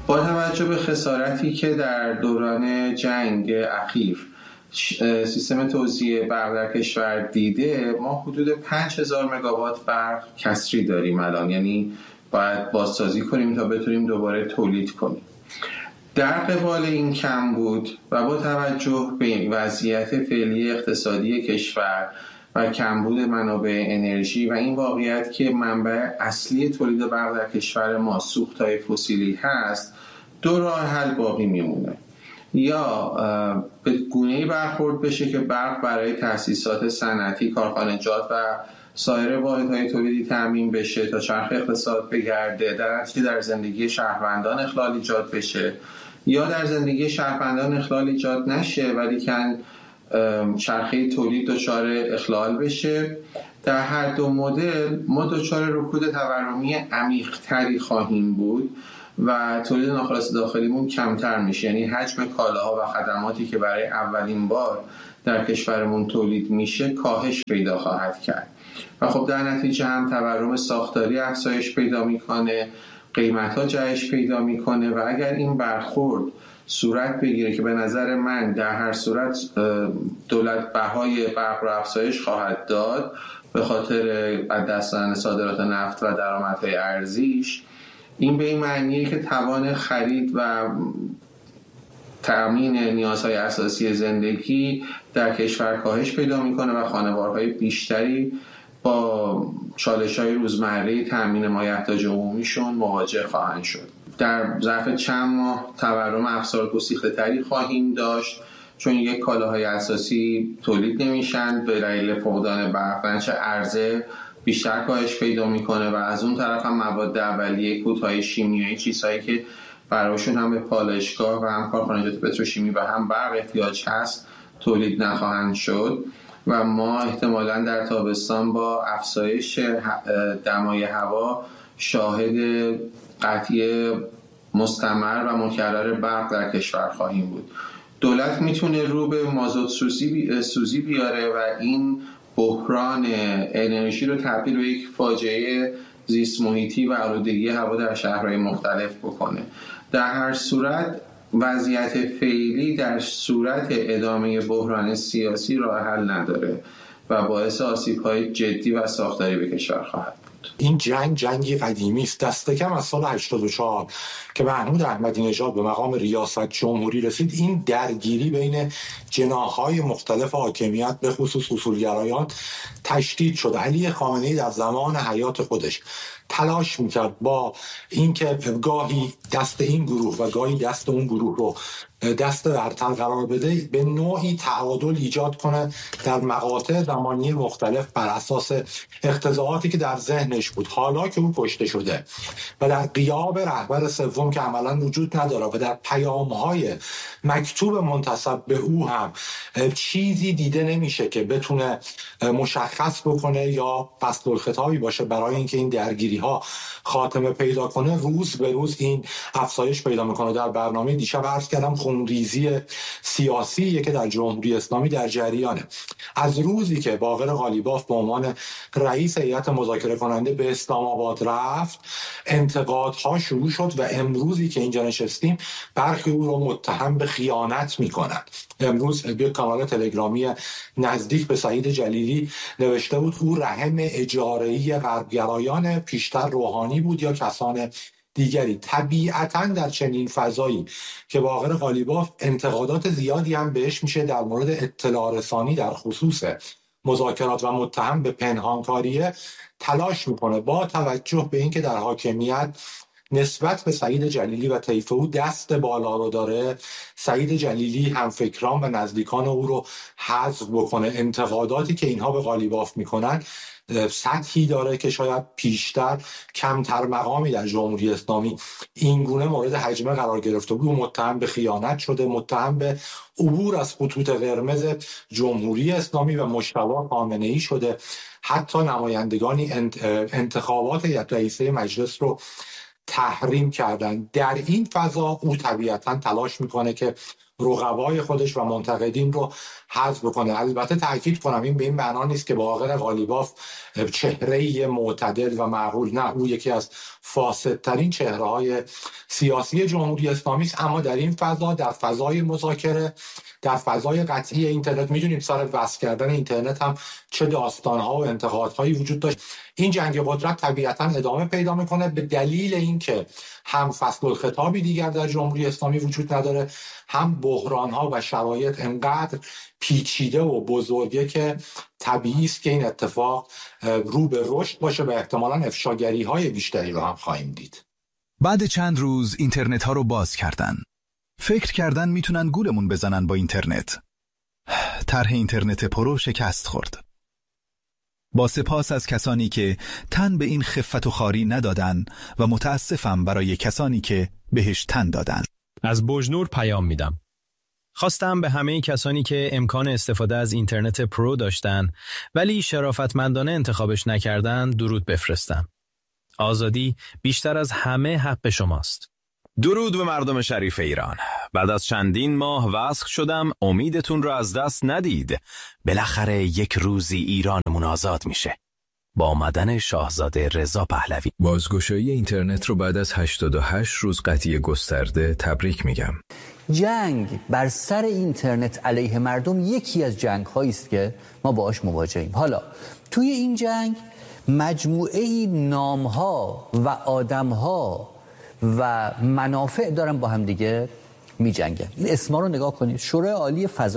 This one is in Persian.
با توجه به خسارتی که در دوران جنگ اخیر سیستم توزیع برق در کشور دیده، ما حدود 5000 مگاوات برق کسری داریم الان، یعنی باید بازسازی کنیم تا بتونیم دوباره تولید کنیم. در قبال این کم بود و با توجه به وضعیت فعلی اقتصادی کشور و کمبود منابع انرژی و این واقعیت که منبع اصلی تولید برق در کشور ما سوخت‌های فسیلی هست، دو راه حل باقی میمونه. یا به گونه‌ای برخورد بشه که برق برای تأسیسات صنعتی، کارخانجات و سایر واحدهای تولیدی تامین بشه تا چرخ اقتصاد بگرده، در زندگی شهروندان اخلال ایجاد بشه، یا در زندگی شهروندان اخلال ایجاد نشه ولیکن چرخه تولید دچار اخلال بشه. در هر دو مدل ما دچار رکود تورمی عمیق‌تری خواهیم بود و تولید ناخالص داخلیمون کمتر میشه، یعنی حجم کالاها و خدماتی که برای اولین بار در کشورمون تولید میشه کاهش پیدا خواهد کرد و خب در نتیجه هم تورم ساختاری افزایش پیدا میکنه، قیمت‌ها جهش پیدا میکنه و اگر این برخورد صورت بگیره که به نظر من در هر صورت دولت بهای برق را افزایش خواهد داد به خاطر از دست دادن صادرات نفت و درآمدهای ارزیش، این به این معنیه که توان خرید و تامین نیازهای اساسی زندگی در کشور کاهش پیدا میکنه و خانوارهای بیشتری با چالش‌های روزمره تامین مایحتاج عمومیشون مواجه خواهند شد. در ظرف چند ماه تورم افزار گسیخته‌تری خواهیم داشت چون یک کالاهای اساسی تولید نمیشن به دلیل فقدان برق، چه عرضه بیشتر کاهش پیدا میکنه و از اون طرف هم مواد اولیه، کودهای شیمیایی، چیزهایی که براشون هم به پالایشگاه و هم کارخانجات پتروشیمی و هم برق احتیاج هست تولید نخواهند شد و ما احتمالاً در تابستان با افزایش دمای هوا شاهد قطعی مستمر و مکرر برق در کشور خواهیم بود. دولت میتونه رو به مازوت سوزی بیاره و این بحران انرژی رو تبدیل به یک فاجعه زیست محیطی و آلودگی هوا در شهرهای مختلف بکنه. در هر صورت وضعیت فعلی در صورت ادامه بحران سیاسی راه حل نداره و باعث آسیب‌های جدی و ساختاری به کشور خواهد بود. این جنگی قدیمی است. دست کم از سال 84 که محمود احمدی نژاد به مقام ریاست جمهوری رسید، این درگیری بین جناح‌های مختلف حاکمیت به خصوص اصولگرایان تشدید شد. علی خامنه‌ای در زمان حیات خودش تلاش میکرد با اینکه گاهی دست این گروه و گاهی دست اون گروه رو دست برتر قرار بده، به نوعی تعادل ایجاد کنه در مقاطع زمانی مختلف بر اساس اقتضاعاتی که در ذهنش بود. حالا که او کشته شده و در غیاب رهبر سوم که عملا وجود نداره و در پیام‌های مکتوب منتسب به او هم چیزی دیده نمیشه که بتونه مشخص بکنه یا فصل الخطابی باشه برای اینکه این درگیری‌ها خاتمه پیدا کنه، روز به روز این افزایش پیدا میکنه. در برنامه دیشب عرض کردم خونریزی سیاسی که در جمهوری اسلامی در جریانه. از روزی که باقر قالیباف به عنوان رئیس هیئت مذاکره کننده به اسلام آباد رفت، انتقادها شروع شد و امروزی که اینجا نشستیم برخی او رو متهم به خیانت میکنند. امروز یک کانال تلگرامی نزدیک به سعید جلیلی نوشته بود او رحم اجاره‌ای غربگرایان پیشتر روحانی بود یا کسان دیگری. طبیعتاً در چنین فضایی که باقر قالیباف انتقادات زیادی هم بهش میشه در مورد اطلاع رسانی در خصوص مذاکرات و متهم به پنهانکاریه، تلاش میکنه با توجه به اینکه در حاکمیت نسبت به سعید جلیلی و طیف او دست بالا رو داره، سعید جلیلی همفکران و نزدیکان او رو حذف بکنه. انتقاداتی که اینها به قالیباف میکنن سطحی داره که شاید پیشتر کمتر مقامی در جمهوری اسلامی این گونه مورد حجمه قرار گرفته بود. متهم به خیانت شده، متهم به عبور از خطوط قرمز جمهوری اسلامی و مجتبی خامنه‌ای شده. حتی نمایندگانی انتخابات رئیسه مجلس رو تحریم کردن. در این فضا او طبیعتا تلاش میکنه که رقبای خودش و منتقدین رو حذف بکنه. البته تاکید کنم این به این معنا نیست که باقر قالیباف چهره‌ای معتدل و معقول، نه، او یکی از فاسدترین چهره‌های سیاسی جمهوری اسلامی است. اما در این فضا، در فضای مذاکره، در فضای قطعی اینترنت، میدونیم سر وصل کردن اینترنت هم چه داستان‌ها و انتقادهایی وجود داشت. این جنگ قدرت طبیعتاً ادامه پیدا میکنه به دلیل اینکه هم فصل الخطابی دیگر در جمهوری اسلامی وجود نداره، هم بحران‌ها و شرایط انقدر پیچیده و بزرگه که طبیعی است که این اتفاق رو به رشد باشه و احتمالاً افشاگری‌های بیشتری رو هم خواهیم دید. بعد چند روز اینترنت ها رو باز کردن. فکر کردن میتونن گولمون بزنن با اینترنت. طرح اینترنت پرو شکست خورد. با سپاس از کسانی که تن به این خفت و خواری ندادن و متاسفم برای کسانی که بهش تن دادن. از بوجنور پیام میدم. خواستم به همه کسانی که امکان استفاده از اینترنت پرو داشتن ولی شرافتمندانه انتخابش نکردن درود بفرستم. آزادی بیشتر از همه حق شماست. درود به مردم شریف ایران. بعد از چندین ماه وصل شدم، امیدتون رو از دست ندید. بالاخره یک روزی ایرانمون آزاد میشه. با آمدن شاهزاده رضا پهلوی. بازگشایی اینترنت رو بعد از 88 روز قطعی گسترده تبریک میگم. جنگ بر سر اینترنت علیه مردم یکی از جنگ‌هایی است که ما باهاش مواجهیم. حالا توی این جنگ مجموعه نام‌ها و آدم‌ها و منافع دارن با هم دیگه می‌جنگن. اسما رو نگاه کنید. شورای عالی فضا